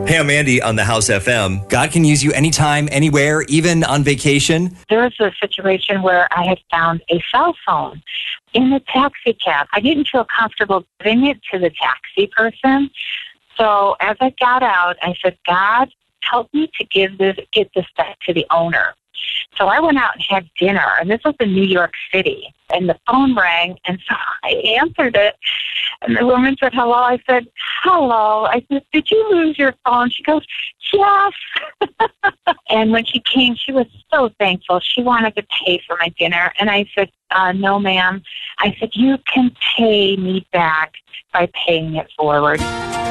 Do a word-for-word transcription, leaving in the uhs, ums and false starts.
Hey, I'm Andy on the House F M. God can use you anytime, anywhere, even on vacation. There was a situation where I had found a cell phone in the taxi cab. I didn't feel comfortable giving it to the taxi person. So as I got out, I said, God, help me to give this, get this back to the owner. So I went out and had dinner, and this was in New York City, and the phone rang, and so I answered it, and the woman said, hello. I said, hello. I said, did you lose your phone? She goes, yes. And when she came, she was so thankful. She wanted to pay for my dinner, and I said, uh, no, ma'am. I said, you can pay me back by paying it forward.